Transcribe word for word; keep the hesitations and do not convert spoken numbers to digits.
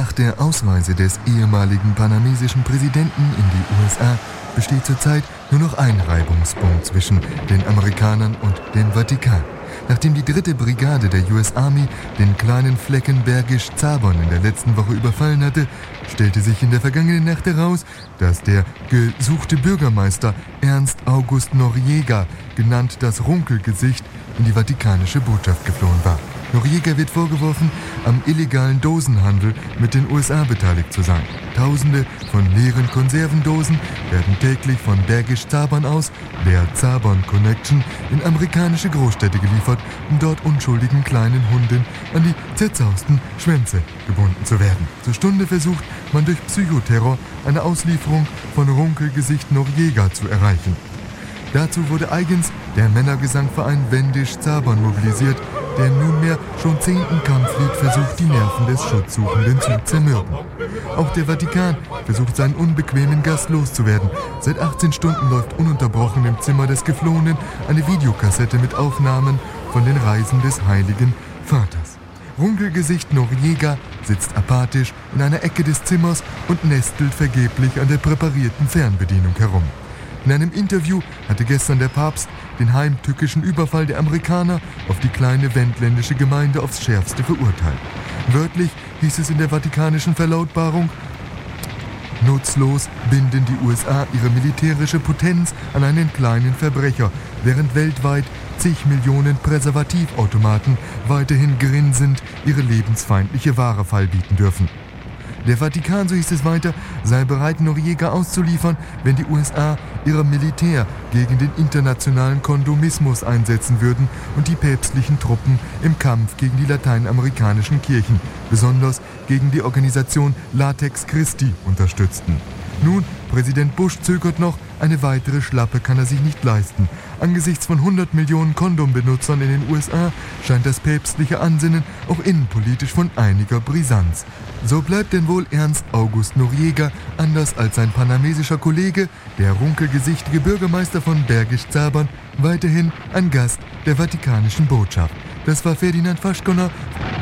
Nach der Ausreise des ehemaligen panamesischen Präsidenten in die U S A besteht zurzeit nur noch ein Reibungspunkt zwischen den Amerikanern und dem Vatikan. Nachdem die dritte Brigade der U S Army den kleinen Flecken Bergisch Zabon in der letzten Woche überfallen hatte, stellte sich in der vergangenen Nacht heraus, dass der gesuchte Bürgermeister Ernst August Noriega, genannt das Runkelgesicht, in die vatikanische Botschaft geflohen war. Noriega wird vorgeworfen, am illegalen Dosenhandel mit den U S A beteiligt zu sein. Tausende von leeren Konservendosen werden täglich von Bergisch Zabon aus, der Zabon Connection, in amerikanische Großstädte geliefert, um dort unschuldigen kleinen Hunden an die zerzausten Schwänze gebunden zu werden. Zur Stunde versucht man durch Psychoterror eine Auslieferung von Runkelgesicht Noriega zu erreichen. Dazu wurde eigens der Männergesangverein Wendisch Zabon mobilisiert, der im nunmehr schon zehnten Kampflied versucht, die Nerven des Schutzsuchenden zu zermürben. Auch der Vatikan versucht, seinen unbequemen Gast loszuwerden. Seit achtzehn Stunden läuft ununterbrochen im Zimmer des Geflohenen eine Videokassette mit Aufnahmen von den Reisen des Heiligen Vaters. Runkelgesicht Noriega sitzt apathisch in einer Ecke des Zimmers und nestelt vergeblich an der präparierten Fernbedienung herum. In einem Interview hatte gestern der Papst den heimtückischen Überfall der Amerikaner auf die kleine wendländische Gemeinde aufs Schärfste verurteilt. Wörtlich hieß es in der vatikanischen Verlautbarung: Nutzlos binden die U S A ihre militärische Potenz an einen kleinen Verbrecher, während weltweit zig Millionen Präservativautomaten weiterhin grinsend ihre lebensfeindliche Ware feilbieten dürfen. Der Vatikan, so hieß es weiter, sei bereit, Noriega auszuliefern, wenn die U S A ihr Militär gegen den internationalen Kondomismus einsetzen würden und die päpstlichen Truppen im Kampf gegen die lateinamerikanischen Kirchen, besonders gegen die Organisation Latex Christi, unterstützten. Nun, Präsident Bush zögert noch, eine weitere Schlappe kann er sich nicht leisten. Angesichts von hundert Millionen Kondombenutzern in den U S A scheint das päpstliche Ansinnen auch innenpolitisch von einiger Brisanz. So bleibt denn wohl Ernst August Noriega, anders als sein panamesischer Kollege, der runkelgesichtige Bürgermeister von Bergisch Zabon, weiterhin ein Gast der vatikanischen Botschaft. Das war Ferdinand Faschkoner.